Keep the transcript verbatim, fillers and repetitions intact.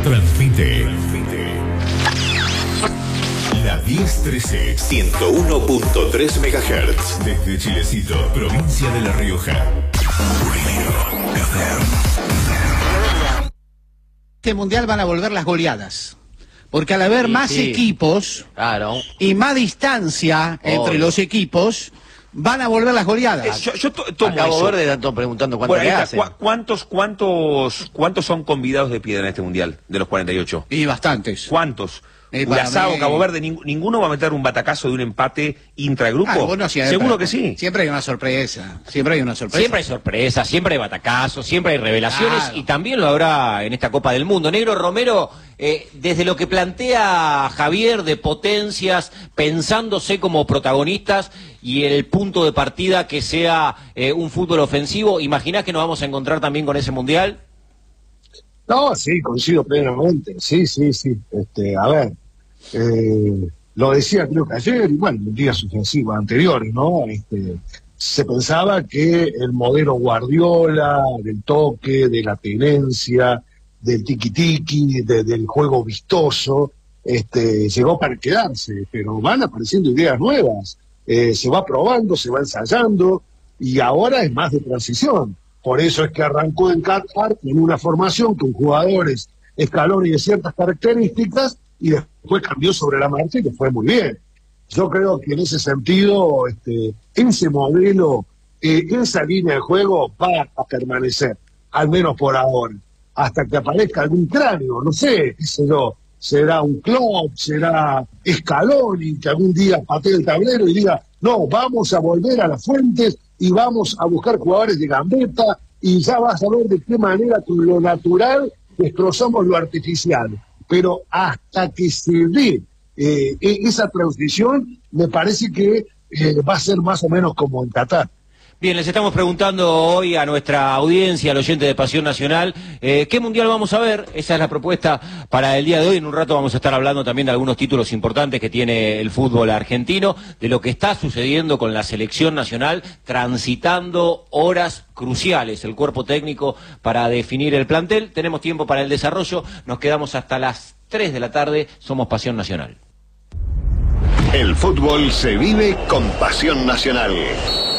Transmite. Transmite. La diez trece, ciento uno punto tres megahertz. Desde Chilecito, provincia de La Rioja. Este mundial van a volver las goleadas. Porque al haber Sí, más sí. equipos Claro. y más distancia entre Obvio. los equipos, van a volver las goleadas. Eh, yo yo to- tomo A Cabo eso. Verde están todos preguntando cuánto Bueno, ahí le está. hacen. ¿Cu- ¿Cuántos, cuántos, cuántos son convidados de piedra en este mundial, de los cuarenta y ocho? Y bastantes. ¿Cuántos? Eh, para Curazao, mí- Cabo Verde, ning- ninguno va a meter un batacazo de un empate intragrupo. Ah, bueno, siempre. Seguro que sí. Siempre hay una sorpresa. Siempre hay una sorpresa. Siempre hay sorpresas, siempre hay batacazos, siempre hay revelaciones Claro. y también lo habrá en esta Copa del Mundo. Negro Romero, eh, desde lo que plantea Javier de potencias, pensándose como protagonistas y el punto de partida que sea eh, un fútbol ofensivo, ¿imaginás que nos vamos a encontrar también con ese Mundial? No, sí, coincido plenamente. Sí, sí, sí. Este, a ver, eh, lo decía creo que ayer, igual en días ofensivos anteriores, ¿no? Este, se pensaba que el modelo Guardiola, del toque, de la tenencia, del tiki-tiki, de- del juego vistoso, este, llegó para quedarse, pero van apareciendo ideas nuevas. Eh, se va probando, se va ensayando, y ahora es más de transición. Por eso es que arrancó en Qatar con una formación con jugadores escalones de ciertas características y después cambió sobre la marcha y que fue muy bien. Yo creo que en ese sentido, este, ese modelo, eh, esa línea de juego va a permanecer, al menos por ahora, hasta que aparezca algún cráneo, no sé, qué sé yo, será un Klopp, será Scaloni, que algún día patee el tablero y diga, no, vamos a volver a las fuentes y vamos a buscar jugadores de gambeta y ya vas a ver de qué manera con lo natural destrozamos lo artificial. Pero hasta que se dé eh, esa transición, me parece que eh, va a ser más o menos como en Qatar. Bien, les estamos preguntando hoy a nuestra audiencia, al oyente de Pasión Nacional, eh, ¿qué mundial vamos a ver? Esa es la propuesta para el día de hoy. En un rato vamos a estar hablando también de algunos títulos importantes que tiene el fútbol argentino, de lo que está sucediendo con la selección nacional, transitando horas cruciales, el cuerpo técnico para definir el plantel. Tenemos tiempo para el desarrollo, nos quedamos hasta las tres de la tarde, somos Pasión Nacional. El fútbol se vive con Pasión Nacional.